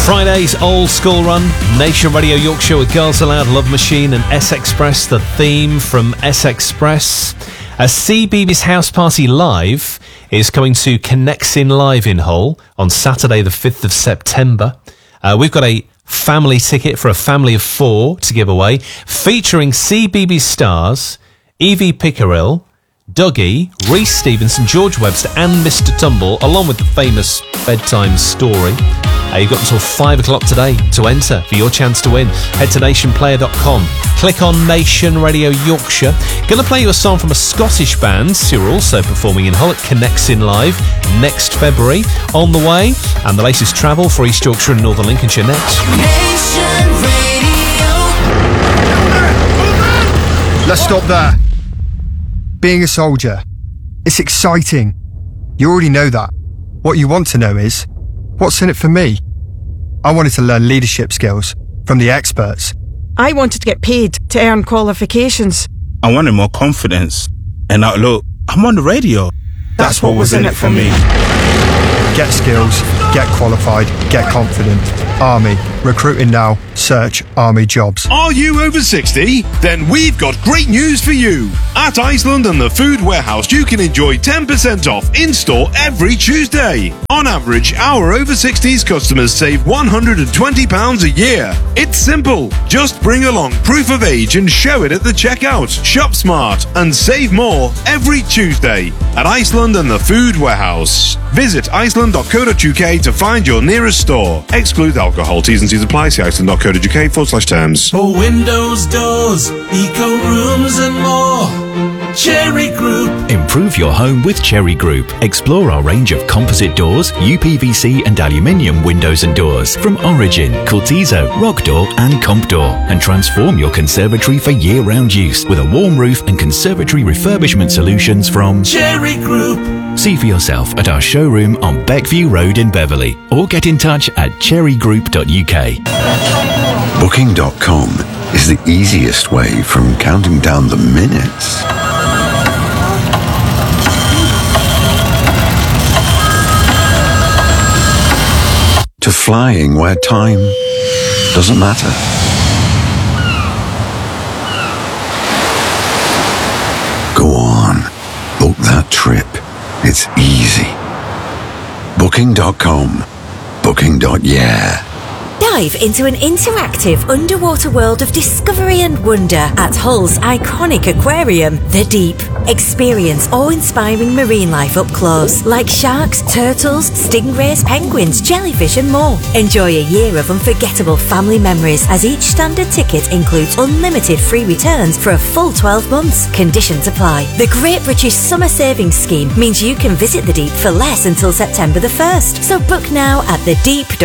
Friday's old school run, Nation Radio Yorkshire with Girls Aloud, Love Machine and S-Express, the theme from S-Express. A CBeebies House Party Live is coming to Connexin Live in Hull on Saturday the 5th of September. We've got a family ticket for a family of 4 to give away, featuring CBeebies stars Evie Pickerill, Dougie, Reece Stevenson, George Webster and Mr. Tumble, along with the famous bedtime story. You've got until 5 o'clock today to enter for your chance to win. Head to nationplayer.com. Click on Nation Radio Yorkshire. Going to play you a song from a Scottish band who are also performing in Hull at Connexin Live next February. On the way, and the latest travel for East Yorkshire and Northern Lincolnshire next. Nation Radio. Let's stop there. Being a soldier, it's exciting. You already know that. What you want to know is, what's in it for me? I wanted to learn leadership skills from the experts. I wanted to get paid to earn qualifications. I wanted more confidence. And now look, I'm on the radio. That's what was in it for me. Get skills, get qualified, get confident. Army. Recruiting now. Search Army jobs. Are you over 60? Then we've got great news for you. At Iceland and the Food Warehouse, you can enjoy 10% off in-store every Tuesday. On average, our over 60s customers save £120 a year. It's simple. Just bring along proof of age and show it at the checkout. Shop smart and save more every Tuesday at Iceland and the Food Warehouse. Visit iceland.co.uk to find your nearest store. Exclude alcohol. T's and C's apply. See iceland.co.uk/terms. For windows, doors, eco rooms and more. Cherry Group. Improve your home with Cherry Group. Explore our range of composite doors, UPVC and aluminium windows and doors from Origin, Cultizo, Rock Door and Comp Door, and transform your conservatory for year-round use with a warm roof and conservatory refurbishment solutions from Cherry Group. See for yourself at our showroom on Beckview Road in Beverley or get in touch at cherrygroup.uk. Booking.com is the easiest way from counting down the minutes to flying where time doesn't matter. Go on, book that trip. It's easy. Booking.com. Booking.yeah. Dive into an interactive underwater world of discovery and wonder at Hull's iconic aquarium, The Deep. Experience awe-inspiring marine life up close, like sharks, turtles, stingrays, penguins, jellyfish and more. Enjoy a year of unforgettable family memories as each standard ticket includes unlimited free returns for a full 12 months. Conditions apply. The Great British Summer Savings Scheme means you can visit The Deep for less until September the 1st. So book now at thedeep.co.uk.